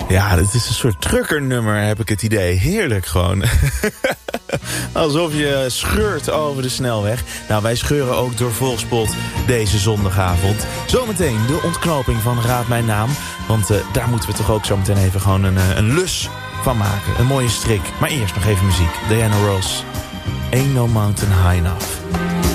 Ja, dit is een soort truckernummer, heb ik het idee. Heerlijk gewoon. Alsof je scheurt over de snelweg. Nou, wij scheuren ook door Volkspot deze zondagavond. Zometeen de ontknoping van Raad Mijn Naam. Want daar moeten we toch ook zo meteen even gewoon een lus van maken. Een mooie strik. Maar eerst nog even muziek. Diana Ross. Ain't No Mountain High Enough.